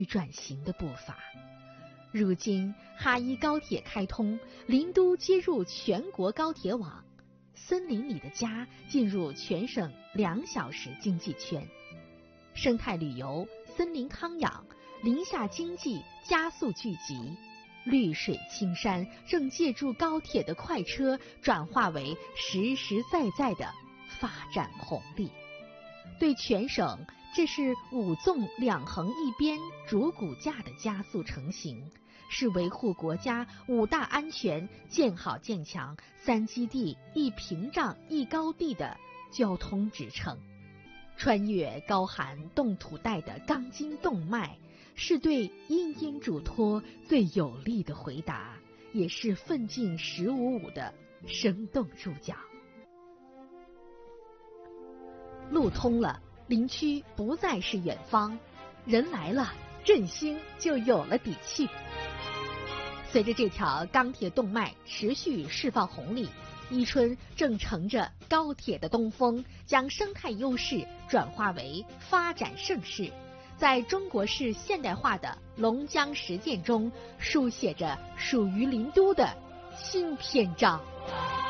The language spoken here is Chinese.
与转型的步伐。如今哈伊高铁开通，林都接入全国高铁网，森林里的家进入全省2小时经济圈，生态旅游、森林康养、林下经济加速聚集，绿水青山正借助高铁的快车转化为实实在在的发展红利。对全省，这是5纵2横1边主骨架的加速成型，是维护国家5大安全、建好建强、3基地1屏障1高地的交通支撑。穿越高寒冻土带的钢筋动脉，是对殷殷嘱托最有力的回答，也是奋进15.5的生动注脚。路通了，林区不再是远方，人来了，振兴就有了底气。随着这条钢铁动脉持续释放红利，伊春正乘着高铁的东风，将生态优势转化为发展盛世，在中国式现代化的龙江实践中，书写着属于林都的新篇章。